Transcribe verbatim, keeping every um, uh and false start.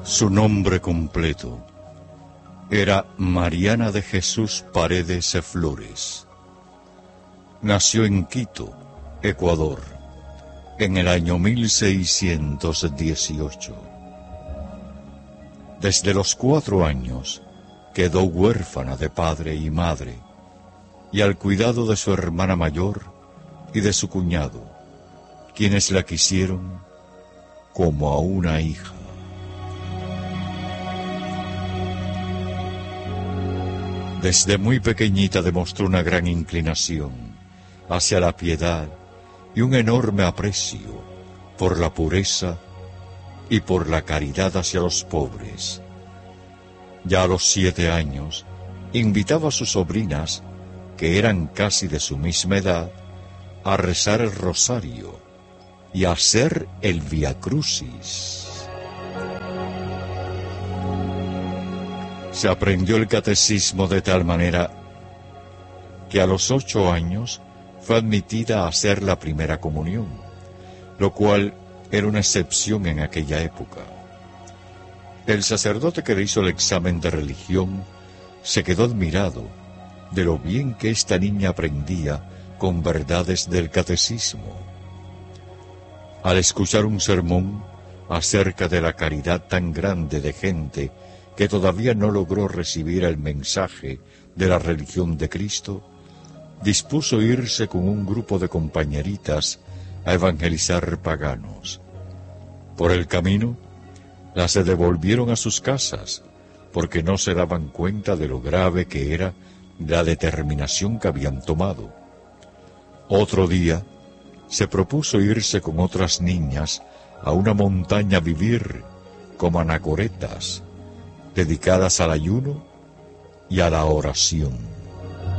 Su nombre completo era Mariana de Jesús Paredes Flores. Nació en Quito, Ecuador, en el año mil seiscientos dieciocho. Desde los cuatro años quedó huérfana de padre y madre, y al cuidado de su hermana mayor y de su cuñado, quienes la quisieron como a una hija. Desde muy pequeñita demostró una gran inclinación hacia la piedad y un enorme aprecio por la pureza y por la caridad hacia los pobres. Ya a los siete años invitaba a sus sobrinas, que eran casi de su misma edad, a rezar el rosario y a hacer el Vía Crucis. Se aprendió el catecismo de tal manera que a los ocho años fue admitida a hacer la primera comunión, lo cual era una excepción en aquella época. El sacerdote que le hizo el examen de religión se quedó admirado de lo bien que esta niña aprendía con verdades del catecismo. Al escuchar un sermón acerca de la caridad tan grande de gente que todavía no logró recibir el mensaje de la religión de Cristo, dispuso irse con un grupo de compañeritas a evangelizar paganos. Por el camino, las se devolvieron a sus casas, porque no se daban cuenta de lo grave que era la determinación que habían tomado. Otro día, se propuso irse con otras niñas a una montaña a vivir como anacoretas, dedicadas al ayuno y a la oración.